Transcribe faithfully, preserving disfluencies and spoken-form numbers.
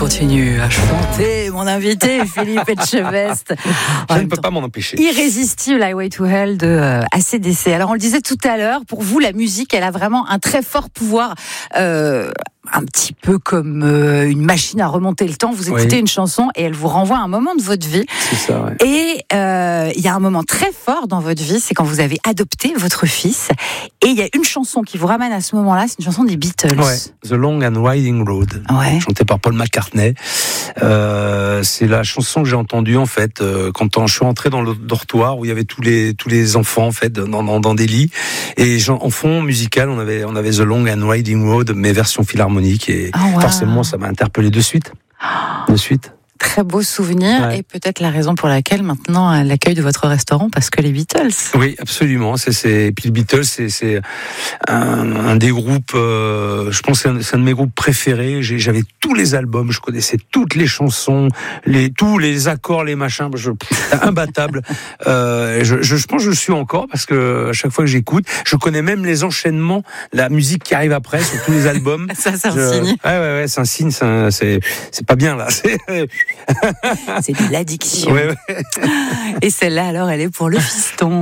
continue à chanter, mon invité, Philippe Etchebest. Je ne peux pas m'en empêcher. Irrésistible, Highway to Hell de euh, A C D C. Alors, on le disait tout à l'heure, pour vous, la musique, elle a vraiment un très fort pouvoir, euh, un petit peu comme euh, une machine à remonter le temps. Vous écoutez oui. une chanson et elle vous renvoie à un moment de votre vie. C'est ça, ouais. Et il euh, y a un moment très fort dans votre vie, c'est quand vous avez adopté votre fils. Et il y a une chanson qui vous ramène à ce moment-là, c'est une chanson des Beatles. Ouais. The Long and Winding Road, ouais. chantée par Paul McCartney. Euh, c'est la chanson que j'ai entendue en fait euh, quand je suis entré dans le dortoir où il y avait tous les tous les enfants en fait dans dans, dans des lits et en fond musical on avait on avait The Long and Winding Road mais version philharmonique et oh, wow. forcément ça m'a interpellé de suite de suite. Très beau souvenir ouais. Et peut-être la raison pour laquelle maintenant l'accueil de votre restaurant parce que les Beatles. Oui, absolument. C'est, c'est... Et puis les Beatles, c'est, c'est un, un des groupes. Euh, je pense que c'est un, c'est un de mes groupes préférés. J'ai, j'avais tous les albums, je connaissais toutes les chansons, les tous les accords, les machins. Je, imbattable. euh, je, je, je pense que je le suis encore parce que à chaque fois que j'écoute, je connais même les enchaînements, la musique qui arrive après sur tous les albums. Ça, c'est un je... signe. Ouais, ouais, ouais, c'est un signe. C'est, un... c'est, c'est pas bien là. C'est... C'est de l'addiction. Ouais, ouais. Et celle-là, alors, elle est pour le fiston.